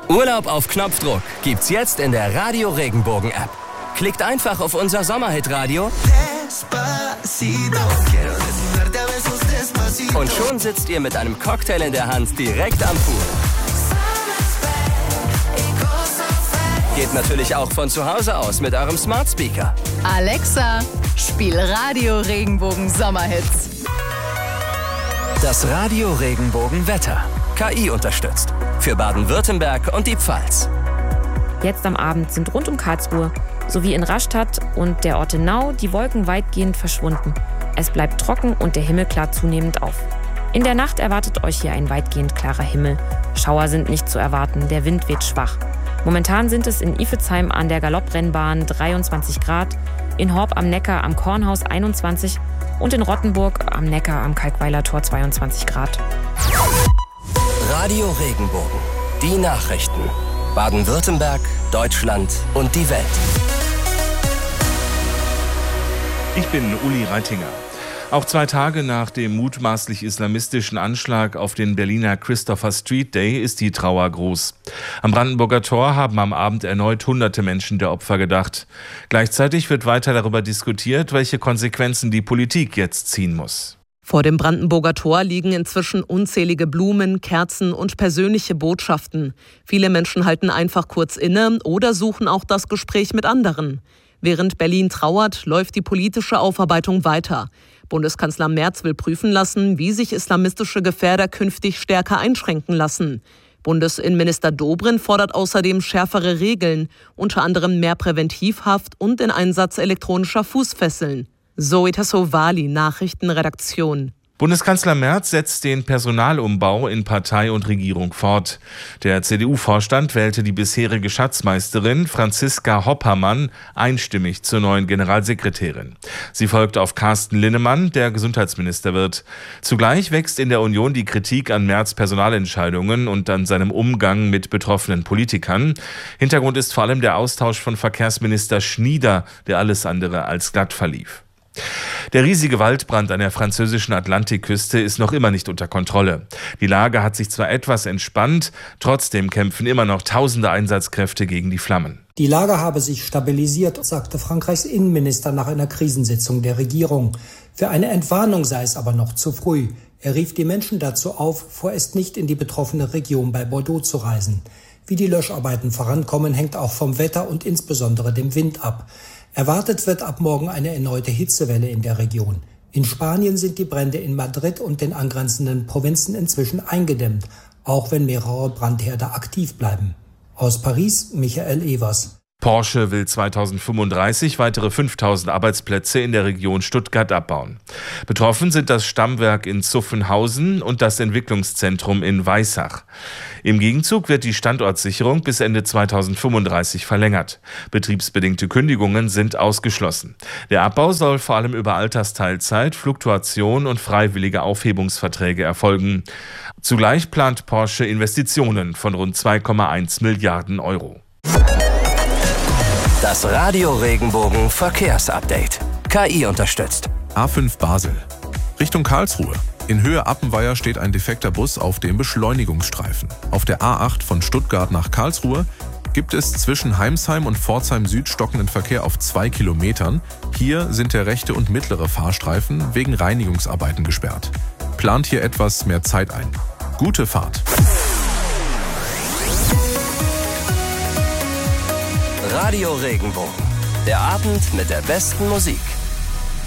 Urlaub auf Knopfdruck gibt's jetzt in der Radio Regenbogen App. Klickt einfach auf unser Sommerhit-Radio und schon sitzt ihr mit einem Cocktail in der Hand direkt am Pool. Geht natürlich auch von zu Hause aus mit eurem Smart Speaker. Alexa, spiel Radio Regenbogen Sommerhits. Das Radio Regenbogen Wetter. KI unterstützt. Für Baden-Württemberg und die Pfalz. Jetzt am Abend sind rund um Karlsruhe sowie in Rastatt und der Ortenau die Wolken weitgehend verschwunden. Es bleibt trocken und der Himmel klart zunehmend auf. In der Nacht erwartet euch hier ein weitgehend klarer Himmel. Schauer sind nicht zu erwarten, der Wind weht schwach. Momentan sind es in Ifezheim an der Galopprennbahn 23 Grad, in Horb am Neckar am Kornhaus 21 und in Rottenburg am Neckar am Kalkweiler Tor 22 Grad. Radio Regenbogen. Die Nachrichten. Baden-Württemberg, Deutschland und die Welt. Ich bin Uli Reitinger. Auch 2 Tage nach dem mutmaßlich islamistischen Anschlag auf den Berliner Christopher Street Day ist die Trauer groß. Am Brandenburger Tor haben am Abend erneut hunderte Menschen der Opfer gedacht. Gleichzeitig wird weiter darüber diskutiert, welche Konsequenzen die Politik jetzt ziehen muss. Vor dem Brandenburger Tor liegen inzwischen unzählige Blumen, Kerzen und persönliche Botschaften. Viele Menschen halten einfach kurz inne oder suchen auch das Gespräch mit anderen. Während Berlin trauert, läuft die politische Aufarbeitung weiter. Bundeskanzler Merz will prüfen lassen, wie sich islamistische Gefährder künftig stärker einschränken lassen. Bundesinnenminister Dobrindt fordert außerdem schärfere Regeln, unter anderem mehr Präventivhaft und den Einsatz elektronischer Fußfesseln. Zoe Tassovali, Nachrichtenredaktion. Bundeskanzler Merz setzt den Personalumbau in Partei und Regierung fort. Der CDU-Vorstand wählte die bisherige Schatzmeisterin Franziska Hoppermann einstimmig zur neuen Generalsekretärin. Sie folgt auf Carsten Linnemann, der Gesundheitsminister wird. Zugleich wächst in der Union die Kritik an Merz' Personalentscheidungen und an seinem Umgang mit betroffenen Politikern. Hintergrund ist vor allem der Austausch von Verkehrsminister Schnieder, der alles andere als glatt verlief. Der riesige Waldbrand an der französischen Atlantikküste ist noch immer nicht unter Kontrolle. Die Lage hat sich zwar etwas entspannt, trotzdem kämpfen immer noch tausende Einsatzkräfte gegen die Flammen. Die Lage habe sich stabilisiert, sagte Frankreichs Innenminister nach einer Krisensitzung der Regierung. Für eine Entwarnung sei es aber noch zu früh. Er rief die Menschen dazu auf, vorerst nicht in die betroffene Region bei Bordeaux zu reisen. Wie die Löscharbeiten vorankommen, hängt auch vom Wetter und insbesondere dem Wind ab. Erwartet wird ab morgen eine erneute Hitzewelle in der Region. In Spanien sind die Brände in Madrid und den angrenzenden Provinzen inzwischen eingedämmt, auch wenn mehrere Brandherde aktiv bleiben. Aus Paris, Michael Evers. Porsche will 2035 weitere 5000 Arbeitsplätze in der Region Stuttgart abbauen. Betroffen sind das Stammwerk in Zuffenhausen und das Entwicklungszentrum in Weissach. Im Gegenzug wird die Standortsicherung bis Ende 2035 verlängert. Betriebsbedingte Kündigungen sind ausgeschlossen. Der Abbau soll vor allem über Altersteilzeit, Fluktuation und freiwillige Aufhebungsverträge erfolgen. Zugleich plant Porsche Investitionen von rund 2,1 Milliarden Euro. Das Radio Regenbogen Verkehrsupdate. KI unterstützt. A5 Basel. Richtung Karlsruhe. In Höhe Appenweier steht ein defekter Bus auf dem Beschleunigungsstreifen. Auf der A8 von Stuttgart nach Karlsruhe gibt es zwischen Heimsheim und Pforzheim Süd stockenden Verkehr auf 2 Kilometern. Hier sind der rechte und mittlere Fahrstreifen wegen Reinigungsarbeiten gesperrt. Plant hier etwas mehr Zeit ein. Gute Fahrt. Radio Regenbogen. Der Abend mit der besten Musik.